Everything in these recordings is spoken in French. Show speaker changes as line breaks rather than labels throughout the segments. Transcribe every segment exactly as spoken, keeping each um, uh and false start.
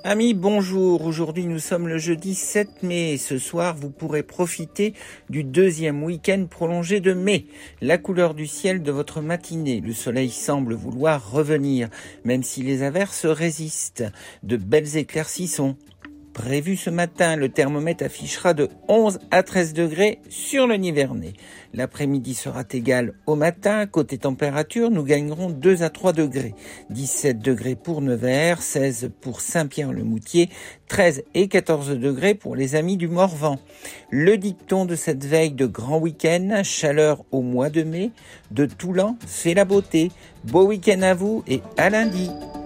Amis, bonjour. Aujourd'hui, nous sommes le jeudi sept mai. Ce soir, vous pourrez profiter du deuxième week-end prolongé de mai. La couleur du ciel de votre matinée. Le soleil semble vouloir revenir, même si les averses résistent. De belles éclaircies sont prévues ce matin. Le thermomètre affichera de onze à treize degrés sur le Nivernais. L'après-midi sera égal au matin. Côté température, nous gagnerons deux à trois degrés. dix-sept degrés pour Nevers, seize pour Saint-Pierre-le-Moutier, treize et quatorze degrés pour les amis du Morvan. Le dicton de cette veille de grand week-end, chaleur au mois de mai, de Toulan, c'est la beauté. Beau week-end à vous et à lundi.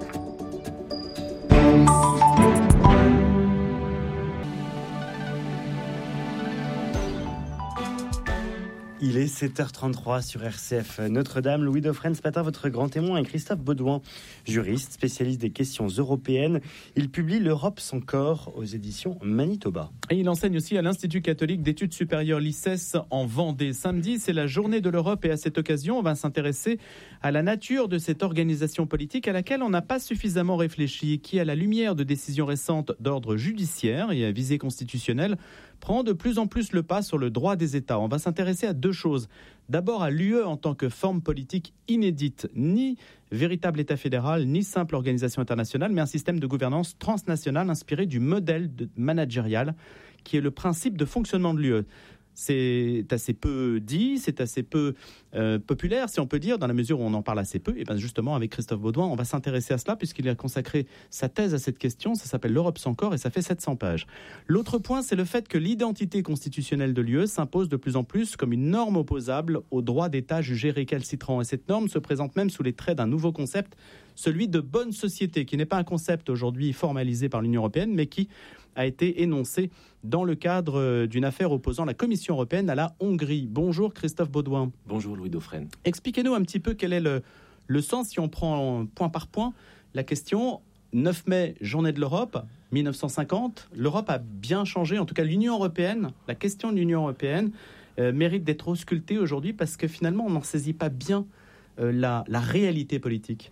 Il est sept heures trente-trois sur R C F Notre-Dame. Louis Dauphren, ce matin, votre grand témoin est Christophe Baudouin, juriste, spécialiste des questions européennes. Il publie L'Europe sans corps aux éditions Manitoba.
Et il enseigne aussi à l'Institut catholique d'études supérieures l'I C E S en Vendée. Samedi, c'est la journée de l'Europe et à cette occasion, on va s'intéresser à la nature de cette organisation politique à laquelle on n'a pas suffisamment réfléchi, qui, à la lumière de décisions récentes d'ordre judiciaire et à visée constitutionnelle, prend de plus en plus le pas sur le droit des États. On va s'intéresser à deux choses. D'abord à l'U E en tant que forme politique inédite, ni véritable État fédéral, ni simple organisation internationale, mais un système de gouvernance transnationale inspiré du modèle de managérial qui est le principe de fonctionnement de l'U E. C'est assez peu dit, c'est assez peu euh, populaire, si on peut dire, dans la mesure où on en parle assez peu. Et bien justement, avec Christophe Baudouin, on va s'intéresser à cela, puisqu'il a consacré sa thèse à cette question. Ça s'appelle L'Europe sans corps et ça fait sept cents pages. L'autre point, c'est le fait que l'identité constitutionnelle de l'U E s'impose de plus en plus comme une norme opposable au droit d'État jugé récalcitrant. Et cette norme se présente même sous les traits d'un nouveau concept, celui de bonne société, qui n'est pas un concept aujourd'hui formalisé par l'Union européenne, mais qui a été énoncé dans le cadre d'une affaire opposant la Commission européenne à la Hongrie. Bonjour Christophe Baudouin.
Bonjour Louis Dauphren.
Expliquez-nous un petit peu quel est le, le sens, si on prend point par point la question. neuf mai, journée de l'Europe, dix-neuf cent cinquante. L'Europe a bien changé, en tout cas l'Union européenne, la question de l'Union européenne euh, mérite d'être auscultée aujourd'hui parce que finalement on n'en saisit pas bien euh, la, la réalité politique.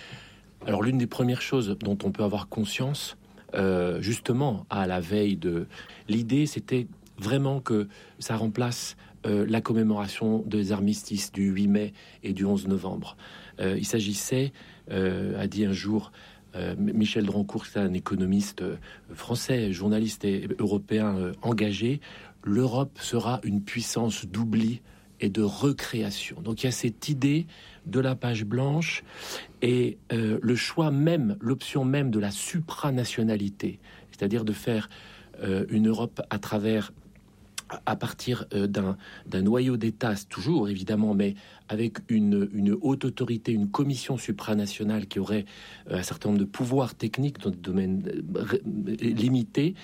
Alors l'une des premières choses dont on peut avoir conscience, Euh, justement, à la veille de... L'idée, c'était vraiment que ça remplace euh, la commémoration des armistices du huit mai et du onze novembre. Euh, il s'agissait, euh, a dit un jour euh, Michel Drancourt, c'est un économiste euh, français, journaliste et européen euh, engagé, l'Europe sera une puissance d'oubli et de recréation. Donc il y a cette idée de la page blanche et euh, le choix même, l'option même de la supranationalité, c'est-à-dire de faire euh, une Europe à travers, à partir euh, d'un, d'un noyau d'État, toujours évidemment, mais avec une, une haute autorité, une commission supranationale qui aurait euh, un certain nombre de pouvoirs techniques dans des domaines euh, limités,